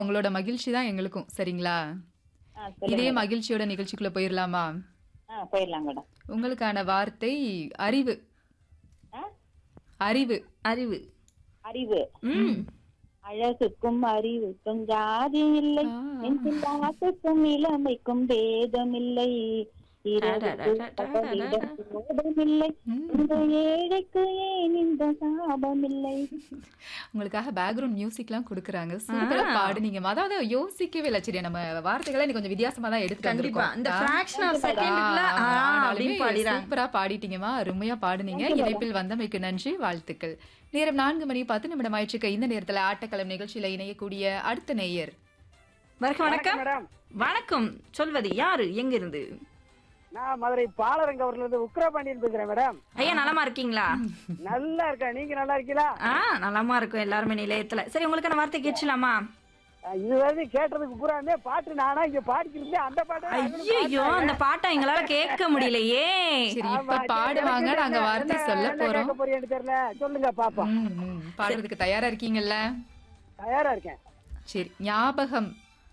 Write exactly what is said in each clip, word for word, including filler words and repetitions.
உங்களோட மகிழ்ச்சி தான் எங்களுக்கும். சரிங்களா? ஆ இதே சொல்லுங்க மேடம். மகிழ்ச்சியோட நிகழ்ச்சிக்குள்ள போயிரலாமா? ஆ போயிடலாம் மேடம். உங்களுக்கான வார்த்தை அறிவு. ஆ அறிவு. அறிவு. அறிவு. ம். அழகுக்கும் அறிவுக்கும் ஜாதி இல்லை, ஆ. நெஞ்சில் ஆசைக்கும் இளமைக்கும் பேதம் இல்லை, இரவுக்கு பகலிடம் மோதமில்லை, ம். இந்த ஏழைக்கு ஏன் இந்த சாபம் இல்லை. உங்களுக்காக பேக்ரவுண்ட் மியூசிக்லாம் குடுக்குறாங்க. சூப்பரா ஆ. பாடுனீங்க. அதாவது யோசிக்கவே இல்ல. சரி நம்ம வார்த்தைகள இன்னைக்கு கொஞ்சம் வித்தியாசமா தான் எடுத்துட்டு கண்டிப்பா. வந்திருக்கோம். இந்த ஆ. fraction of ஆ, secondக்குள்ள ஆ ஆனாலுமே அப்படின்னு பாடிறாங்க. சூப்பரா பாடிட்டீங்கம்மா. அருமையா பாடுனீங்க. இணைப்பில் வந்தமைக்கு நன்றி. வாழ்த்துக்கள். நேரம் நான்கு மணி பத்து நிமிடம் ஆயிற்றுக்கு. இந்த நேரத்துல ஆட்டக்களம் நிகழ்ச்சியில இணையக்கூடிய அடுத்த நேயர். வருக வணக்கம். மேடம், வணக்கம். சொல்வது யாரு? எங்க இருந்து? நான் மதுரை பாலரங்கவரில இருந்து உக்ரபாண்டியன் பேசுறேன் மேடம். ஐயா நலமா இருக்கீங்களா? நல்லா இருக்கேன், நீங்க நல்லா இருக்கீங்களா? ஆ நலமா இருக்கும் எல்லாருமே நிலையத்துல. சரி உங்களுக்கான வார்த்தை கேட்கலாமா? அஹ் இது வரைக்கும் கேட்டதுக்கு பூராமே பாட்டு நானா இங்க பாடிக்கிட்டு அந்த பாட்டு ஐயோ அந்த பாட்டை எங்களால கேட்க முடியலையே. சரி இப்ப பாடுவாங்க. நாங்க வார்த்தை சொல்ல போறோம். கேட்க போறீங்கன்னு தெரியல, சொல்லுங்க பாப்போம். ம், ம். பாடுறதுக்கு தயாரா இருக்கீங்கல்ல? தயாரா இருக்கேன். சரி ஞாபகம்.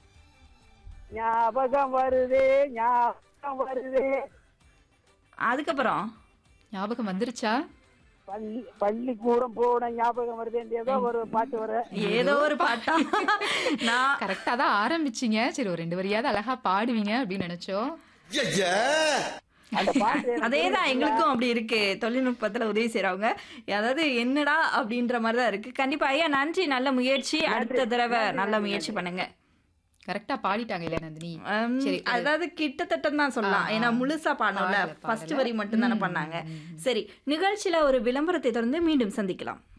ஞாபகம் வருதே, ஞாபகம் வருதே. அதுக்கப்புறம் ஞாபகம் வந்துருச்சா? பள்ளி பள்ளிக்கூடம் போன ஞாபகம் வருதே, ஏதோ ஒரு பாட்டு வர. ஏதோ ஒரு பாட்டா? நான் கரெக்டா தான் ஆரம்பிச்சீங்க. சரி ஒரு ரெண்டு வரியாவது அழகா பாடுவீங்க அப்படின்னு நினைச்சோம். அந்த பாட்டு எனக்கு அதேதான் எங்களுக்கும் அப்படி இருக்கு. தொழில்நுட்பத்துல உதவி செய்யறவங்க அதாவது என்னடா அப்படின்ற மாதிரி தான் இருக்கு. கண்டிப்பா ஐயா நன்றி, நல்ல முயற்சி. அடுத்த தடவை நல்ல முயற்சி பண்ணுங்க. கரெக்டா பாடிட்டாங்க இல்ல நந்தினி? ஹம், சரி அதாவது கிட்டத்தட்ட தான் சொல்லலாம். ஆ, ஏன்னா முழுசா பாடணும்ல. பாடல, ஃபர்ஸ்ட் பாடல. வரி மட்டும் தானே ம், பண்ணாங்க. ம், ம். சரி நிகழ்ச்சியில ஒரு விளம்பரத்தை தொடர்ந்து மீண்டும் சந்திக்கலாம்.